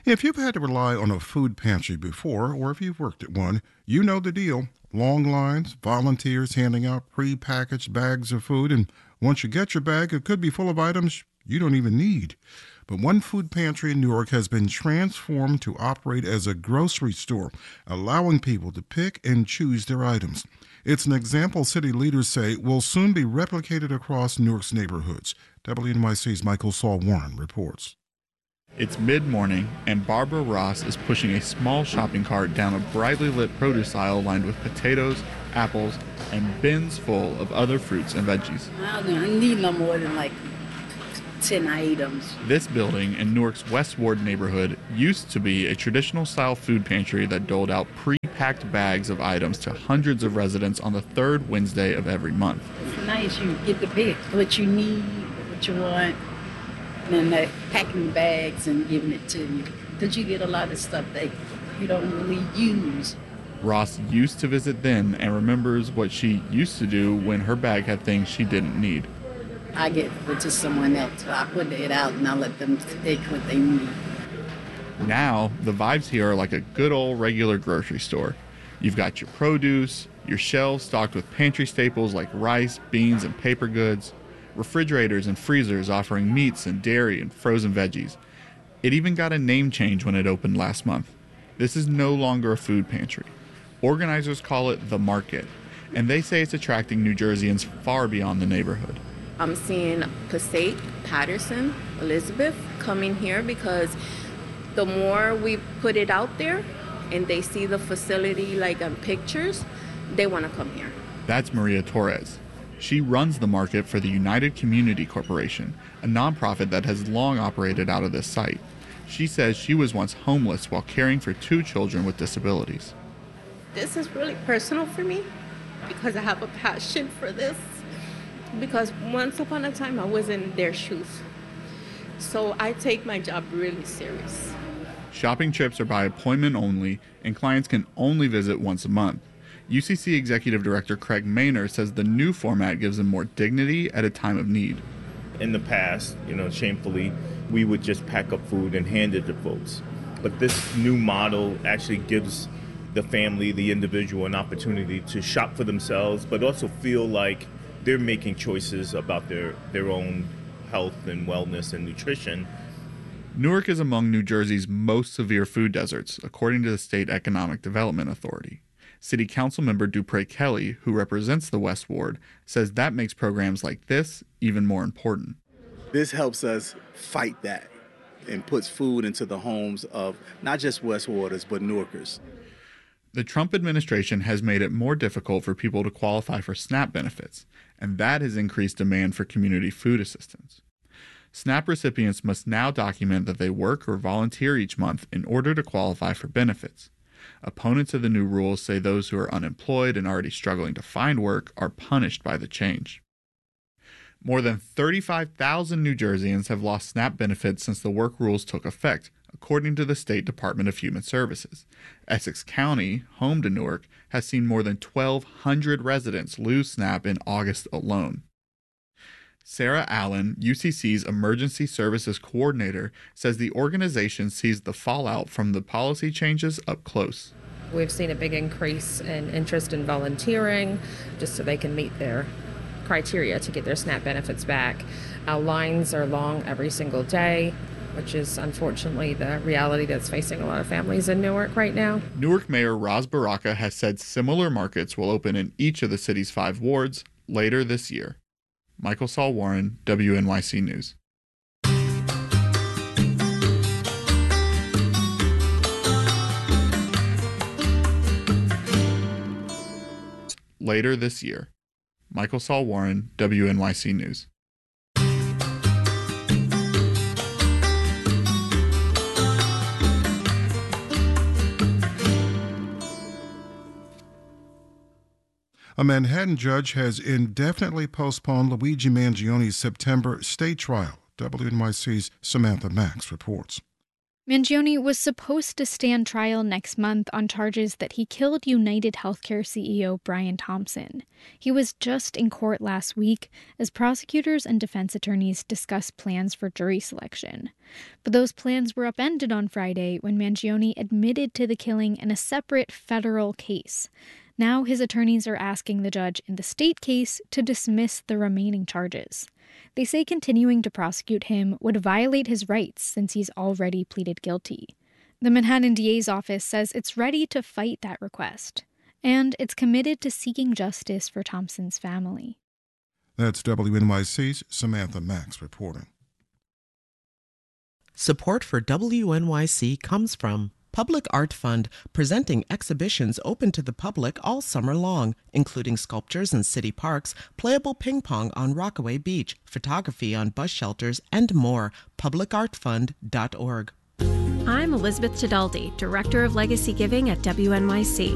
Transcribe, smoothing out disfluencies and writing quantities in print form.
If you've had to rely on a food pantry before, or if you've worked at one, you know the deal. Long lines, volunteers handing out pre-packaged bags of food, and once you get your bag, it could be full of items you don't even need. But one food pantry in Newark has been transformed to operate as a grocery store, allowing people to pick and choose their items. It's an example city leaders say will soon be replicated across Newark's neighborhoods. WNYC's Michael Saul Warren reports. It's mid-morning, and Barbara Ross is pushing a small shopping cart down a brightly lit produce aisle lined with potatoes, apples, and bins full of other fruits and veggies. I don't need no more than like 10 items. This building in Newark's West Ward neighborhood used to be a traditional-style food pantry that doled out pre-packed bags of items to hundreds of residents on the third Wednesday of every month. It's nice you get to pick what you need, what you want. And they're packing bags and giving it to you. Because you get a lot of stuff that you don't really use. Ross used to visit then and remembers what she used to do when her bag had things she didn't need. I give it to someone else. I put it out and I let them take what they need. Now, the vibes here are like a good old regular grocery store. You've got your produce, your shelves stocked with pantry staples like rice, beans, and paper goods. Refrigerators and freezers offering meats and dairy and frozen veggies. It even got a name change when it opened last month. This is no longer a food pantry. Organizers call it The Market, and they say it's attracting New Jerseyans far beyond the neighborhood. I'm seeing Passaic, Patterson, Elizabeth coming here because the more we put it out there and they see the facility like on pictures, they want to come here. That's Maria Torres. She runs the market for the United Community Corporation, a nonprofit that has long operated out of this site. She says she was once homeless while caring for 2 children with disabilities. This is really personal for me because I have a passion for this. Because once upon a time I was in their shoes. So I take my job really serious. Shopping trips are by appointment only, and clients can only visit once a month. UCC Executive Director Craig Maynor says the new format gives them more dignity at a time of need. In the past, shamefully, we would just pack up food and hand it to folks. But this new model actually gives the family, the individual, an opportunity to shop for themselves, but also feel like they're making choices about their own health and wellness and nutrition. Newark is among New Jersey's most severe food deserts, according to the State Economic Development Authority. City Council member Dupre Kelly, who represents the West Ward, says that makes programs like this even more important. This helps us fight that and puts food into the homes of not just West Warders, but Newarkers. The Trump administration has made it more difficult for people to qualify for SNAP benefits, and that has increased demand for community food assistance. SNAP recipients must now document that they work or volunteer each month in order to qualify for benefits. Opponents of the new rules say those who are unemployed and already struggling to find work are punished by the change. More than 35,000 New Jerseyans have lost SNAP benefits since the work rules took effect, according to the State Department of Human Services. Essex County, home to Newark, has seen more than 1,200 residents lose SNAP in August alone. Sarah Allen, UCC's Emergency Services Coordinator, says the organization sees the fallout from the policy changes up close. We've seen a big increase in interest in volunteering, just so they can meet their criteria to get their SNAP benefits back. Our lines are long every single day, which is unfortunately the reality that's facing a lot of families in Newark right now. Newark Mayor Ras Baraka has said similar markets will open in each of the city's 5 wards later this year. Michael Saul Warren, WNYC News. Later this year. Michael Saul Warren, WNYC News. A Manhattan judge has indefinitely postponed Luigi Mangioni's September state trial. WNYC's Samantha Max reports. Mangione was supposed to stand trial next month on charges that he killed United Healthcare CEO Brian Thompson. He was just in court last week as prosecutors and defense attorneys discussed plans for jury selection. But those plans were upended on Friday when Mangione admitted to the killing in a separate federal case. Now his attorneys are asking the judge in the state case to dismiss the remaining charges. They say continuing to prosecute him would violate his rights since he's already pleaded guilty. The Manhattan DA's office says it's ready to fight that request, and it's committed to seeking justice for Thompson's family. That's WNYC's Samantha Max reporting. Support for WNYC comes from Public Art Fund, presenting exhibitions open to the public all summer long, including sculptures in city parks, playable ping pong on Rockaway Beach, photography on bus shelters, and more. PublicArtFund.org. I'm Elizabeth Tedaldi, Director of Legacy Giving at WNYC.